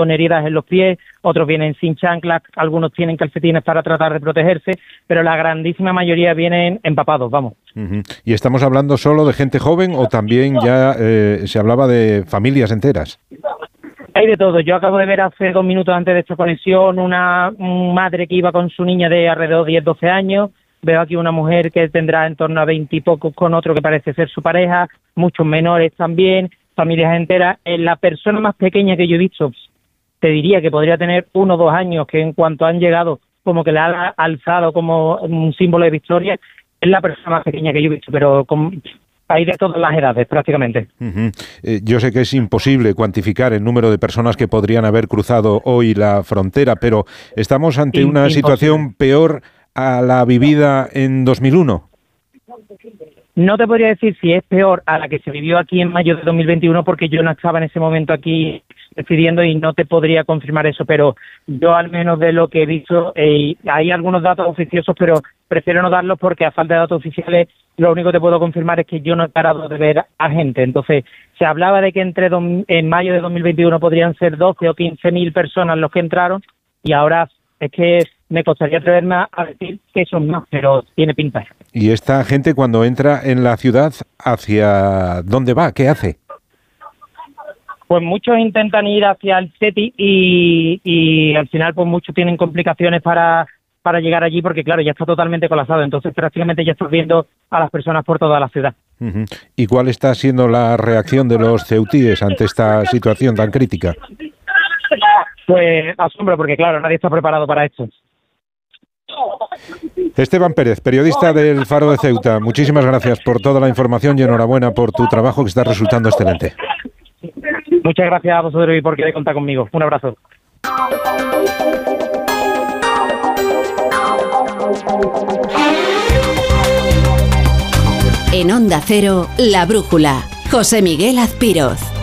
con heridas en los pies, otros vienen sin chanclas, algunos tienen calcetines para tratar de protegerse, pero la grandísima mayoría vienen empapados, vamos. ¿Y estamos hablando solo de gente joven o también ya se hablaba de familias enteras? Hay de todo. Yo acabo de ver hace 2 minutos antes de esta conexión una madre que iba con su niña de alrededor de 10-12 años. Veo aquí una mujer que tendrá en torno a 20 y pocos con otro que parece ser su pareja, muchos menores también, familias enteras. La persona más pequeña que yo he visto, te diría que podría tener 1 o 2 años, que en cuanto han llegado como que le ha alzado como un símbolo de victoria, es la persona más pequeña que yo he visto, pero hay de todas las edades prácticamente. Yo sé que es imposible cuantificar el número de personas que podrían haber cruzado hoy la frontera, pero ¿estamos ante una situación peor a la vivida en 2001? No te podría decir si es peor a la que se vivió aquí en mayo de 2021 porque yo no estaba en ese momento aquí decidiendo y no te podría confirmar eso, pero yo al menos de lo que he visto, hay algunos datos oficiosos, pero prefiero no darlos porque a falta de datos oficiales lo único que te puedo confirmar es que yo no he parado de ver a gente. Entonces se hablaba de que en mayo de 2021 podrían ser 12 o 15.000 personas los que entraron y ahora es que me costaría atreverme a decir que son más, pero tiene pinta. ¿Y esta gente cuando entra en la ciudad, hacia dónde va? ¿Qué hace? Pues muchos intentan ir hacia el CETI y al final pues muchos tienen complicaciones para llegar allí porque claro, ya está totalmente colapsado, entonces prácticamente ya estás viendo a las personas por toda la ciudad. ¿Y cuál está siendo la reacción de los ceutíes ante esta situación tan crítica? Pues asombro porque claro, nadie está preparado para esto. Esteban Pérez, periodista del Faro de Ceuta, muchísimas gracias por toda la información y enhorabuena por tu trabajo que está resultando excelente. Muchas gracias a vosotros y por querer contar conmigo. Un abrazo. En Onda Cero, La Brújula, José Miguel Azpiroz.